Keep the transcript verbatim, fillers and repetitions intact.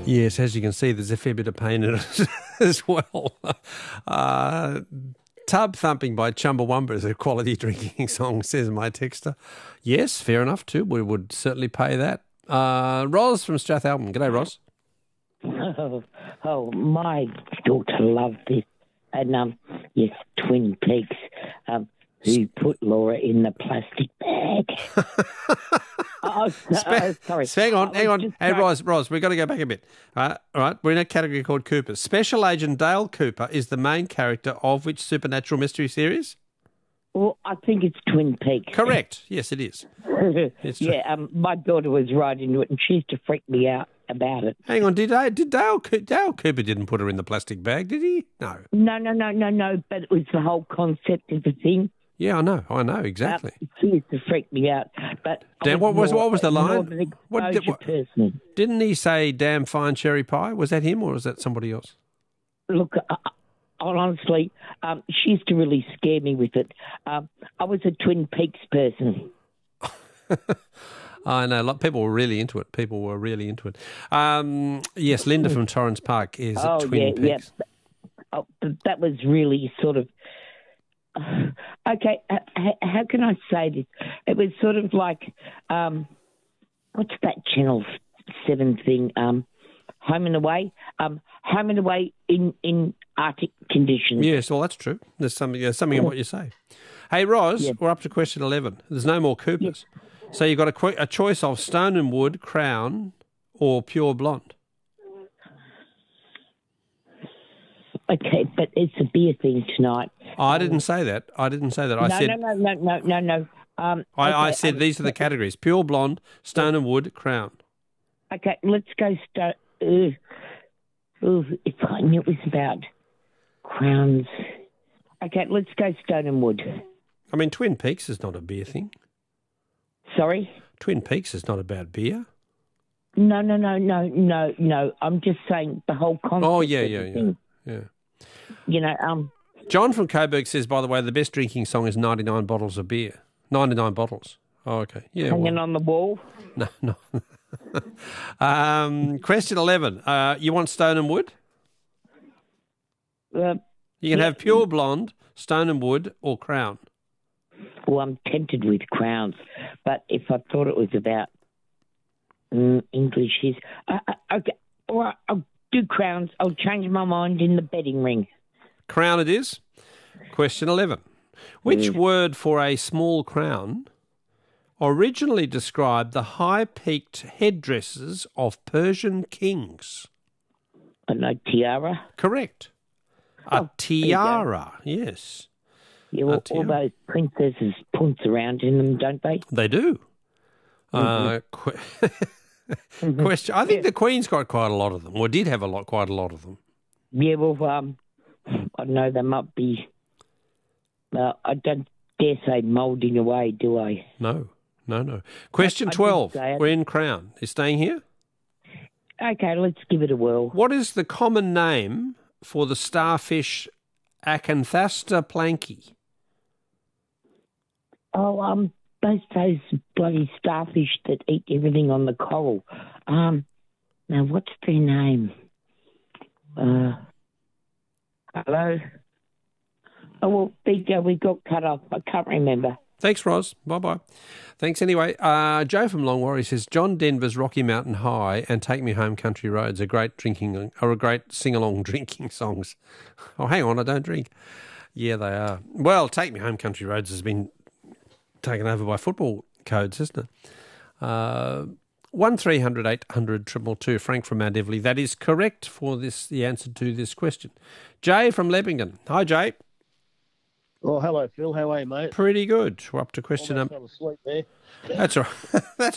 Yes, as you can see, there's a fair bit of pain in it as well. Uh, Tub Thumping by Chumbawamba is a quality drinking song, says my texter. Yes, fair enough too. We would certainly pay that. Uh, Ros from Strathalbyn. G'day, Ros. Oh, oh, my daughter loved this. And, um, yes, Twin Peaks, um, who put Laura in the plastic bag. oh, so, Spe- oh, sorry. Hang on, hang on. Hey, trying- Ros, Ros, we've got to go back a bit. Uh, all right, we're in a category called Cooper. Special Agent Dale Cooper is the main character of which supernatural mystery series? Well, I think it's Twin Peaks. Correct. Yes, it is. It's true. yeah, um, my daughter was right into it, and she used to freak me out about it. Hang on, did I, did Dale, Co- Dale Cooper didn't put her in the plastic bag, did he? No. No, no, no, no, no, but it was the whole concept of the thing. Yeah, I know, I know, exactly. Uh, she used to freak me out. But Dan, what was more, what was the more line? of an What did- what- person. Didn't he say damn fine cherry pie? Was that him or was that somebody else? Look, uh, honestly, um, she used to really scare me with it. Um, I was a Twin Peaks person. I know, like, people were really into it. People were really into it. Um, yes, Linda from Torrens Park is oh, at Twin yeah, Peaks. yeah. Oh, but that was really sort of... Uh, okay, uh, h- how can I say this? It was sort of like... Um, what's that Channel seven thing? Um, Home and Away? Um, home and Away in, in Arctic conditions. Yes, well, that's true. There's something, there's something in what you say. Hey, Ros, Yeah. we're up to question eleven. There's no more Coopers. So you've got a, qu- a choice of Stone and Wood, Crown, or Pure Blonde. Okay, but it's a beer thing tonight. Oh, I didn't say that. I didn't say that. I no, said no, no, no, no, no, no. Um, I, okay, I said um, these are the categories: Pure Blonde, Stone and Wood, Crown. Okay, let's go start. Uh, ooh, if I knew it was about crowns. Okay, let's go Stone and Wood. I mean, Twin Peaks is not a beer thing. Sorry? Twin Peaks is not about beer. No, no, no, no, no, no. I'm just saying the whole concept. Oh, yeah, of yeah, the yeah, thing. yeah. You know, um, John from Coburg says, by the way, the best drinking song is ninety-nine bottles of beer. ninety-nine bottles. Oh, okay. Yeah. hanging well, on the wall. no, no. um, question eleven. Uh, you want Stone and Wood? Uh, You can Yeah. have Pure Blonde, Stone and Wood, or Crown. well, I'm tempted with crowns, but if I thought it was about mm, English, his uh, uh, okay, all right, I'll do crowns. I'll change my mind in the betting ring. Crown it is. Question eleven. Which Mm. word for a small crown originally described the high-peaked headdresses of Persian kings? I know tiara. Correct. A Oh, there you go. tiara, yes. Yeah, well, tiara. all those princesses punce around in them, don't they? They do. Uh, Mm-hmm. que- question. I think the Queen's got quite a lot of them, or did have a lot, quite a lot of them. Yeah, well, um, I know they might be. Uh, I don't dare say moulding away, do I? No, no, no. Question I did twelve. say it. We're in Crown. Is staying here? Okay, let's give it a whirl. What is the common name for the starfish Acanthasta planky? Oh, um, those those bloody starfish that eat everything on the coral. Um, now what's their name? Uh, hello. Oh well, there you go. We got cut off. I can't remember. Thanks, Ros. Bye-bye. Thanks anyway. Uh, Joe from Longwarry says, John Denver's Rocky Mountain High and Take Me Home Country Roads are great drinking, are a great sing-along drinking songs. Oh, hang on, I don't drink. Yeah, they are. Well, Take Me Home Country Roads has been taken over by football codes, hasn't it? Uh, one three hundred eight hundred two two two. Frank from Mount Everley. That is correct for this. The answer to this question. Jay from Leppington. Hi, Jay. Oh, hello, Phil. How are you, mate? Pretty good. We're up to question Almost number. fell asleep there. That's all right. That's